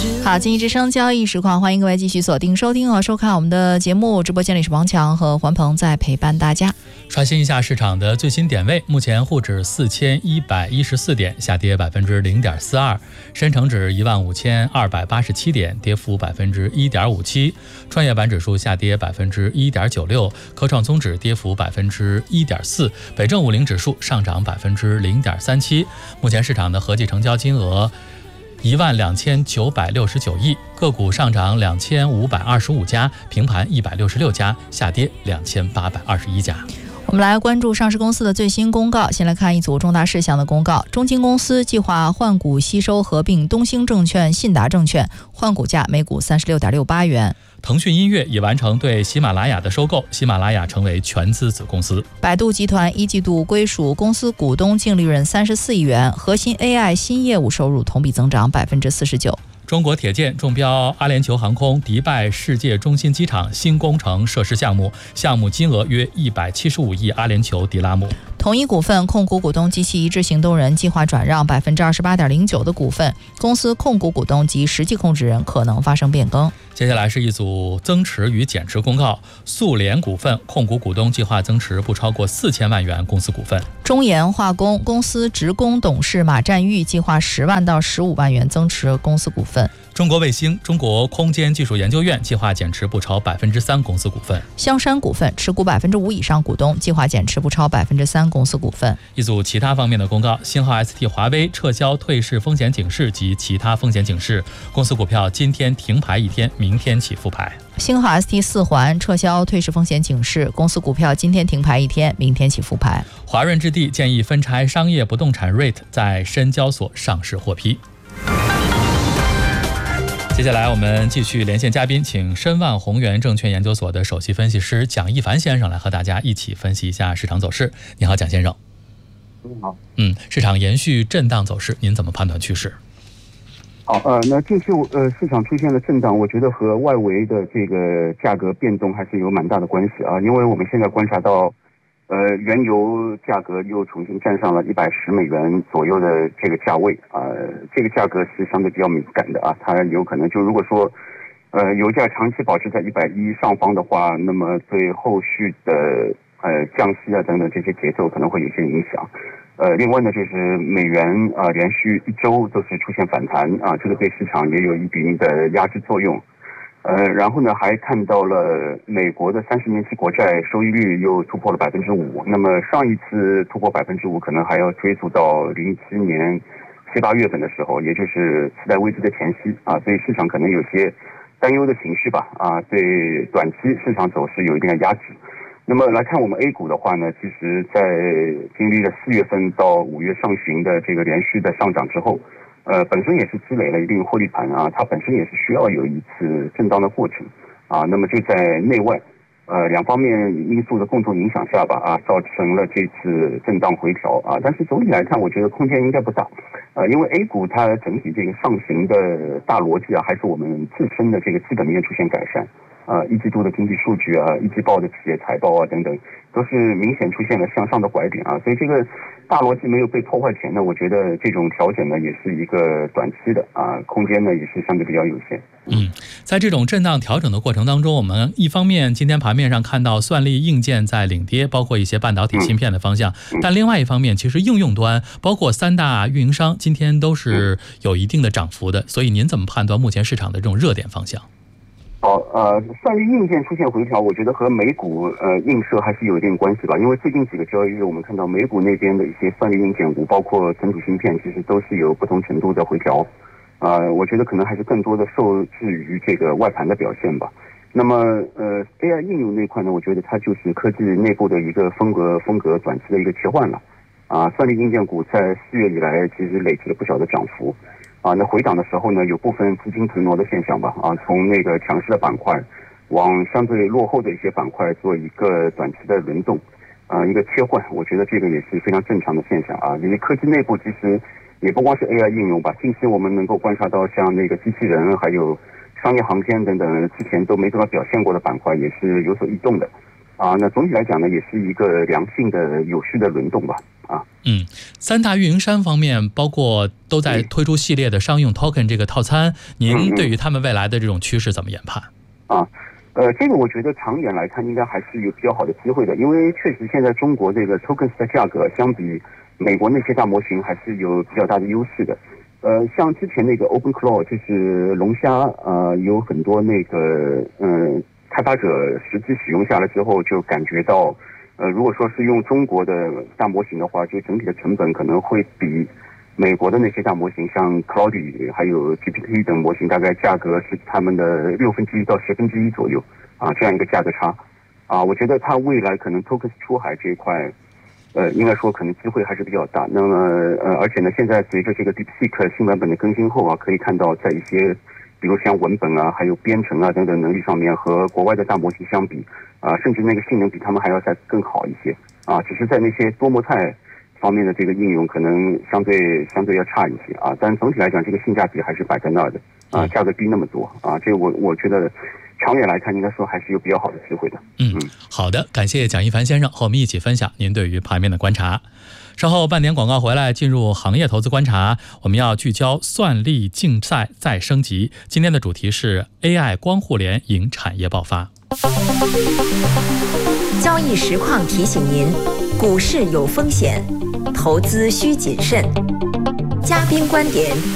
好，经济之声交易实况，欢迎各位继续锁定收听和收看我们的节目。直播间里是王强和环鹏在陪伴大家。 刷新一下市场的最新点位，目前沪指4114点，下跌0.42%；深成指15287点，跌幅1.57%；创业板指数下跌1.96%；科创综指跌幅1.4%；北证50指数上涨0.37%。目前市场的合计成交金额12969亿，个股上涨2525家，平盘166家，下跌2821家。 我们来关注上市公司的最新公告。先来看一组重大事项的公告。中金公司计划换股吸收合并东兴证券、信达证券，换股价每股36.68元。 腾讯音乐已完成对喜马拉雅的收购，喜马拉雅成为全资子公司。 百度集团一季度归属公司股东净利润34亿元，核心 AI 新业务收入同比增长49%。 中国铁建中标阿联酋航空迪拜世界中心机场新工程设施项目，项目金额约175亿阿联酋迪拉姆。 统一股份控股股东及其一致行动人计划转让28.09%的股份，公司控股股东及实际控制人可能发生变更。 接下来是一组增持与减持公告。速联股份控股股东计划增持不超过4000万元公司股份。 中研化工公司职工董事马占玉计划10万到15万元增持公司股份。 中国卫星中国空间技术研究院计划减持不超3%公司股份。 香山股份持股5%以上股东计划减持不超3%公司股份。 一组其他方面的公告：星号 ST 华为撤销退市风险警示及其他风险警示，公司股票今天停牌一天，明天起复牌。 星号 ST 四环撤销退市风险警示，公司股票今天停牌一天，明天起复牌。 华润置地建议分拆商业不动产 REIT 在深交所上市获批。接下来我们继续连线嘉宾，请申万宏源证券研究所的首席分析师蒋一凡先生来和大家一起分析一下市场走势。你好，蒋先生。 你好。 市场延续震荡走势，您怎么判断趋势？ 好，那近期市场出现了震荡，我觉得和外围的这个价格变动还是有蛮大的关系啊，因为我们现在观察到，原油价格又重新站上了110美元左右的这个价位啊，这个价格是相对比较敏感的啊，它有可能就如果说，油价长期保持在110上方的话，那么对后续的降息啊等等这些节奏可能会有些影响。另外呢，就是美元连续1周都是出现反弹啊，这个对市场也有一定的压制作用。然后呢，还看到了美国的30年期国债收益率又突破了5%，那么上一次突破5%可能还要追溯到07年7、8月份的时候，也就是次贷危机的前夕啊，所以市场可能有些担忧的情绪吧啊，对短期市场走势有一定的压制。那么来看我们 A 股的话呢，其实在经历了4月份到5月上旬的这个连续的上涨之后，本身也是积累了一定获利盘啊，它本身也是需要有一次震荡的过程啊。那么就在内外两方面因素的共同影响下吧啊，造成了这次震荡回调啊。但是总体来看，我觉得空间应该不大因为 A 股它整体这个上行的大逻辑啊，还是我们自身的这个基本面出现改善。一季度的经济数据啊，一季报的企业财报啊等等，都是明显出现了向上的拐点啊，所以这个大逻辑没有被破坏前呢，我觉得这种调整呢也是一个短期的啊，空间呢也是相对比较有限。 在这种震荡调整的过程当中，我们一方面今天盘面上看到算力硬件在领跌，包括一些半导体芯片的方向，但另外一方面，其实应用端包括3大运营商今天都是有一定的涨幅的，所以您怎么判断目前市场的这种热点方向？ 好，算力硬件出现回调，我觉得和美股映射还是有一定关系吧。因为最近几个交易日，我们看到美股那边的一些算力硬件股，包括存储芯片，其实都是有不同程度的回调。我觉得可能还是更多的受制于这个外盘的表现吧。那么AI 应用那块呢，我觉得它就是科技内部的一个风格短期的一个切换了。算力硬件股在4月以来其实累积了不小的涨幅。那回档的时候呢，有部分资金腾挪的现象吧。从那个强势的板块往相对落后的一些板块做一个短期的轮动，一个切换，我觉得这个也是非常正常的现象啊。因为科技内部其实也不光是 AI 应用吧，近期我们能够观察到像那个机器人还有商业航天等等之前都没怎么表现过的板块也是有所异动的。那总体来讲呢，也是一个良性的有序的轮动吧。 啊。 三大运营商方面包括都在推出系列的商用 token 这个套餐，您对于他们未来的这种趋势怎么研判？ 这个我觉得长远来看应该还是有比较好的机会的，因为确实现在中国这个 tokens 的价格相比美国那些大模型还是有比较大的优势的。像之前那个 OpenClaw 就是龙虾，有很多那个开发者实际使用下来之后就感觉到，如果说是用中国的大模型的话，就整体的成本可能会比美国的那些大模型，像 Claude 还有 GPT 等模型，大概价格是他们的1/6到1/10左右啊，这样一个价格差啊。我觉得它未来可能 tokens 出海这一块，应该说可能机会还是比较大。那么而且呢，现在随着这个 DeepSeek 新版本的更新后啊，可以看到在一些比如像文本啊，还有编程啊等等能力上面，和国外的大模型相比啊，甚至那个性能比他们还要再更好一些啊。只是在那些多模态方面的这个应用可能相对要差一些啊，但总体来讲，这个性价比还是摆在那儿的啊，价格低那么多啊，这个我觉得长远来看，应该说还是有比较好的机会的。 好的，感谢蒋一凡先生和我们一起分享您对于盘面的观察。稍后半点广告回来，进入行业投资观察，我们要聚焦算力竞赛再升级。今天的主题是 AI 光互联迎产业爆发。 交易实况提醒您，股市有风险，投资需谨慎。嘉宾观点